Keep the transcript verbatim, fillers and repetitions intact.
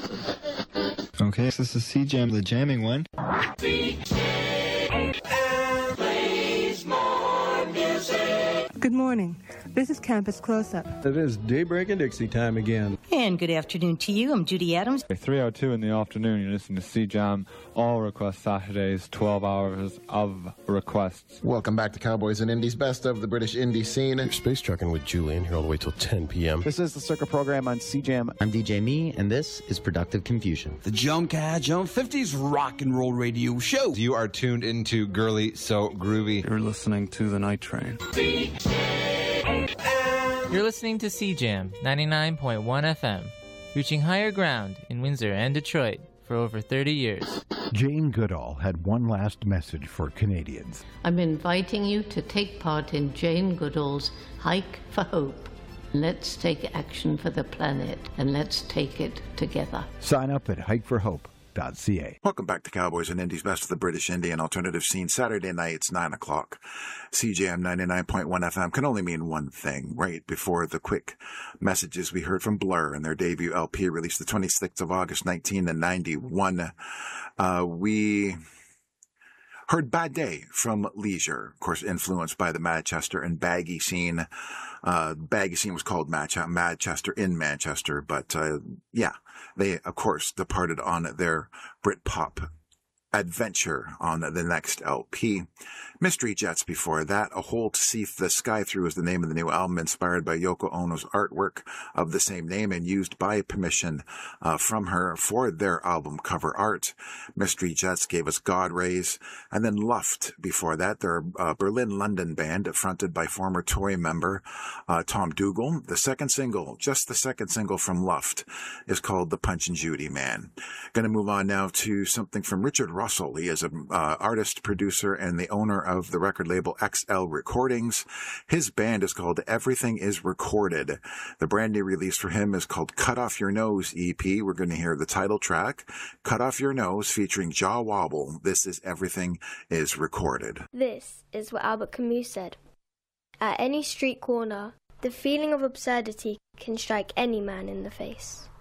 Okay, this is C-Jam, the jamming one. Good morning. This is Campus Close-Up. It is Daybreak and Dixie time again. And good afternoon to you. I'm Judy Adams. three oh two in the afternoon, you're listening to C-Jam, all request Saturdays, twelve hours of requests. Welcome back to Cowboys and Indies, best of the British indie scene. You're space trucking with Julian here all the way till ten p.m. This is the Circuit Program on C-Jam. I'm D J Me, and this is Productive Confusion. The Jumcast Jump fifties rock and roll radio show. You are tuned into Girly So Groovy. You're listening to The Night Train. You're listening to C-Jam ninety-nine point one F M, reaching higher ground in Windsor and Detroit for over thirty years. Jane Goodall had one last message for Canadians. I'm inviting you to take part in Jane Goodall's Hike for Hope. Let's take action for the planet, and let's take it together. Sign up at hike for hope dot c a. Welcome back to Cowboys and Indies, best of the British indie and alternative scene. Saturday nights, nine o'clock. C J M ninety-nine point one F M can only mean one thing. Right before the quick messages, we heard from Blur and their debut L P released the twenty-sixth of August, nineteen ninety-one. Uh, we heard Bad Day from Leisure, of course, influenced by the Manchester and Baggy scene. Uh, Baggy scene was called Manchester in Manchester, but, uh, yeah, they, of course, departed on their Britpop adventure on the next L P. Mystery Jets before that. A Hole to See the Sky Through is the name of the new album, inspired by Yoko Ono's artwork of the same name and used by permission uh, from her for their album cover art. Mystery Jets gave us God Rays. And then Luft before that. They're a Berlin-London band fronted by former Toy member uh, Tom Dougal. The second single, just the second single from Luft, is called The Punch and Judy Man. Going to move on now to something from Richard Russell. He is an uh, artist, producer, and the owner of the record label X L Recordings. His band is called Everything Is Recorded. The brand new release for him is called Cut Off Your Nose E P. We're going to hear the title track, Cut Off Your Nose, featuring Jaw Wobble. This is Everything Is Recorded. This is what Albert Camus said. At any street corner, the feeling of absurdity can strike any man in the face.